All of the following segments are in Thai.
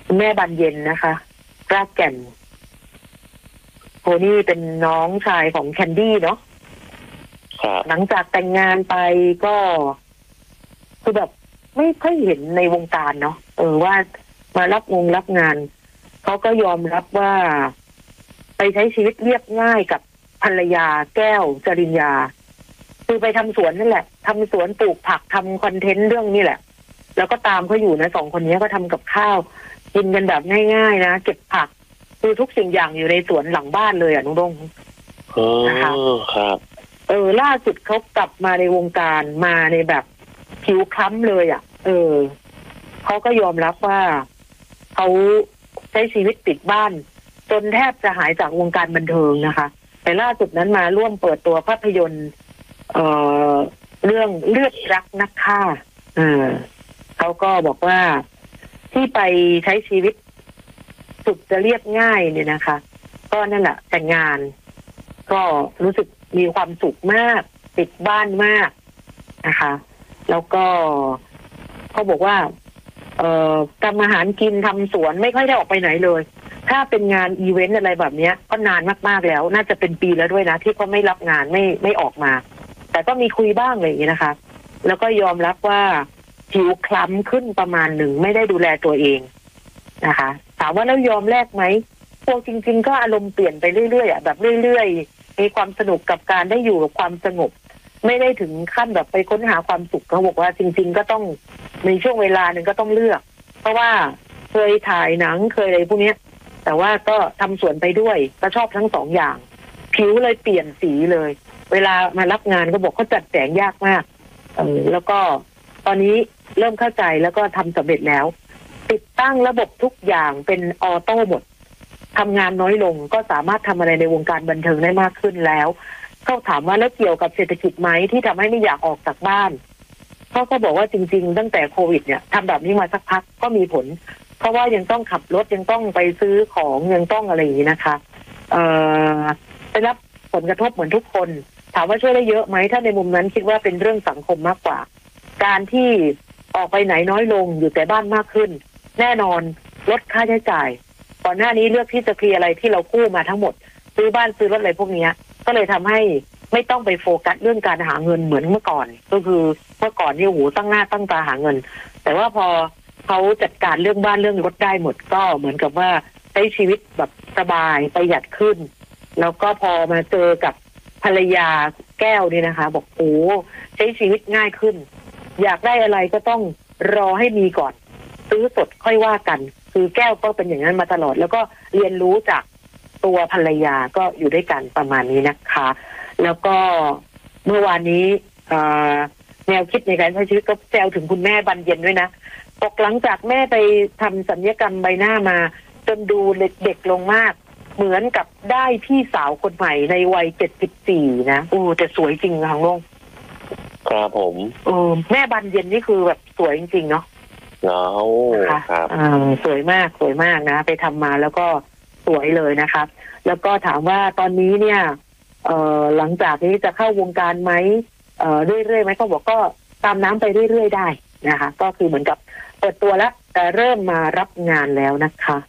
คุณแม่บานเย็นนะคะรากแก่นโพนี่เป็นน้องชายของแคนดี้เนาะหลังจากแต่งงานไปก็คือแบบไม่ค่อยเห็นในวงการเนาะว่ามารับงานเขาก็ยอมรับว่าไปใช้ชีวิตเรียบง่ายกับภรรยาแก้วจริญญาคือไปทำสวนนั่นแหละทำสวนปลูกผักทำคอนเทนต์เรื่องนี้แหละแล้วก็ตามเขาอยู่นะ2 คนนี้ก็ทำกับข้าวกินกันแบบง่ายๆนะเก็บผักคือทุกสิ่งอย่างอยู่ในสวนหลังบ้านเลยอ่ะนุ๊งนะคะครับล่าสุดเขากลับมาในวงการมาในแบบผิวคล้ำเลยอ่ะเขาก็ยอมรับว่าเขาใช้ชีวิตติดบ้านจนแทบจะหายจากวงการบันเทิงนะคะแต่ล่าสุดนั้นมาร่วมเปิดตัวภาพยนตร์เรื่องเลือดรักนักฆ่าเขาก็บอกว่าที่ไปใช้ชีวิตสุดจะเรียบง่ายเนี่ยนะคะก็นั่นแหละแต่งงานก็รู้สึกมีความสุขมากติดบ้านมากนะคะแล้วก็เขาบอกว่าทำอาหารกินทำสวนไม่ค่อยได้ออกไปไหนเลยถ้าเป็นงานอีเวนต์อะไรแบบนี้ก็นานมากๆแล้วน่าจะเป็นปีแล้วด้วยนะที่เขาไม่รับงานไม่ออกมาแต่ก็มีคุยบ้างอะไรอย่างนี้นะคะแล้วก็ยอมรับว่าผิวคล้ำขึ้นประมาณหนึ่งไม่ได้ดูแลตัวเองนะคะถามว่าแล้วยอมแลกไหมพวกจริงๆก็อารมณ์เปลี่ยนไปเรื่อยๆอ่ะแบบเรื่อยๆมีความสนุกกับการได้อยู่กับความสงบไม่ได้ถึงขั้นแบบไปค้นหาความสุขเขาบอกว่าจริงๆก็ต้องในช่วงเวลาหนึ่งก็ต้องเลือกเพราะว่าเคยถ่ายหนังเคยอะไรพวกนี้แต่ว่าก็ทำสวนไปด้วยก็ชอบทั้ง2 อย่างผิวเลยเปลี่ยนสีเลยเวลามารับงานก็บอกเขาจัดแสงยากมากแล้วก็ตอนนี้เริ่มเข้าใจแล้วก็ทำสำเร็จแล้วติดตั้งระบบทุกอย่างเป็นออโต้หมดทำงานน้อยลงก็สามารถทำอะไรในวงการบันเทิงได้มากขึ้นแล้วเขาถามว่าแล้วเกี่ยวกับเศรษฐกิจไหมที่ทำให้ไม่อยากออกจากบ้านเขาก็บอกว่าจริงๆตั้งแต่โควิดเนี่ยทำแบบนี้มาสักพักก็มีผลเพราะว่ายังต้องขับรถยังต้องไปซื้อของยังต้องอะไรอย่างนี้นะคะได้รับผลกระทบเหมือนทุกคนถามว่าช่วยได้เยอะไหมถ้าในมุมนั้นคิดว่าเป็นเรื่องสังคมมากกว่าการที่ออกไปไหนน้อยลงอยู่แต่บ้านมากขึ้นแน่นอนลดค่าใช้จ่ายก่อนหน้านี้เลือกที่จะเคลียร์อะไรที่เรากู้มาทั้งหมดซื้อบ้านซื้อรถอะไรพวกนี้ก็เลยทำให้ไม่ต้องไปโฟกัสเรื่องการหาเงินเหมือนเมื่อก่อนก็คือเมื่อก่อนนี่โอ้โหตั้งหน้าตั้งตาหาเงินแต่ว่าพอเขาจัดการเรื่องบ้านเรื่องรถได้หมดก็เหมือนกับว่าใช้ชีวิตแบบสบายประหยัดขึ้นแล้วก็พอมาเจอกับภรรยาแก้วนี่นะคะบอกโอ้ใช้ชีวิตง่ายขึ้นอยากได้อะไรก็ต้องรอให้มีก่อนซื้อสดค่อยว่ากันคือแก้วก็เป็นอย่างนั้นมาตลอดแล้วก็เรียนรู้จากตัวภรรยาก็อยู่ด้วยกันประมาณนี้นะคะแล้วก็เมื่อวานนี้แนวคิดในการใช้ชีวิตก็แซวถึงคุณแม่บานเย็นด้วยนะบอกหลังจากแม่ไปทำศัลยกรรมใบหน้ามาจนดูเด็กลงมากเหมือนกับได้พี่สาวคนใหม่ในวัย74นะแต่สวยจริงค่ะลุงครับผมแม่บานเย็นนี่คือแบบสวยจริงๆเนาะครับสวยมากสวยมากนะไปทำมาแล้วก็สวยเลยนะคะแล้วก็ถามว่าตอนนี้เนี่ยหลังจากนี้จะเข้าวงการไหมเรื่อยๆไหมเขาบอกก็ตามน้ำไปเรื่อยๆได้นะคะก็คือเหมือนกับเปิดตัวแล้วแต่เริ่มมารับงานแล้วนะคะ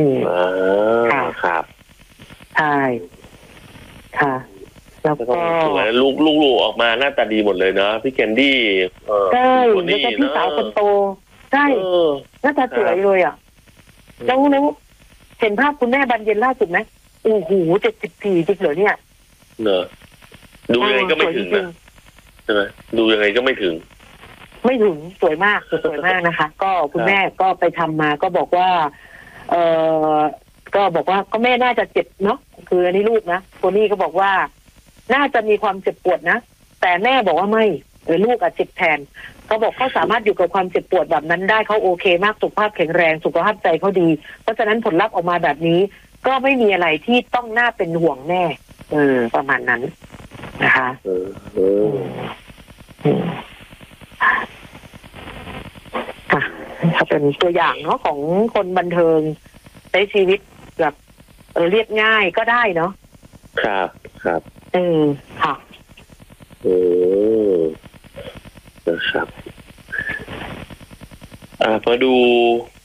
ครับใช่ค่ะแล้วก็ลูกออกมาหน้าตาดีหมดเลยนะพี่แคนดี้ใช่แล้วก็พี่สาวคนโตใช่หน้าตาสวยเลยอ่ะแล้วเห็นภาพคุณแม่บานเย็นล่าสุดไหมโอ้โห74จริงเหรอเนี่ยเนอะดูยังไงก็ไม่ถึงนะใช่ไหมดูยังไงก็ไม่ถึงสวยมากสวยมากนะคะก็คุณแม่ก็ไปทำมาก็บอกว่าก็แม่น่าจะเจ็บเนาะคืออันนี้ลูกนะโทนี่ก็บอกว่าน่าจะมีความเจ็บปวดนะแต่แม่บอกว่าไม่ลูกเจ็บแทนเขาบอกเขาสามารถอยู่กับความเจ็บปวดแบบนั้นได้เขาโอเคมากสุขภาพแข็งแรงสุขภาพใจเขาดีเพราะฉะนั้นผลลัพธ์ออกมาแบบนี้ก็ไม่มีอะไรที่ต้องน่าเป็นห่วงแน่ประมาณนั้นนะคะค่ะถ้าเป็นตัวอย่างเนาะของคนบันเทิงใช้ชีวิตแบบเรียบง่ายก็ได้เนาะครับค่ะนะครับมาดู